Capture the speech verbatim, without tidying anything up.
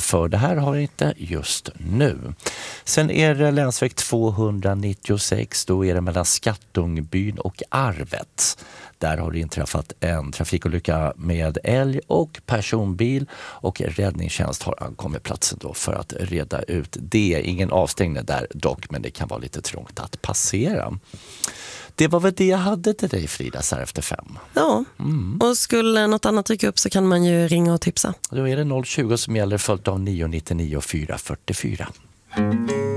för det här har det inte just nu. Sen är det länsväg tvåhundranittiosex, då är det mellan Skattungbyn och Arvet. Där har det inträffat en trafikolycka med älg och personbil och räddningstjänst har ankommit platsen då för att reda ut det. Ingen avstängning där dock, men det kan vara lite trångt att passera. Det var väl det jag hade till dig, Frida, så här efter fem. Ja, mm. och skulle något annat dyka upp så kan man ju ringa och tipsa. Då är det noll tjugo som gäller, följt av nio nio nio fyra fyra fyra.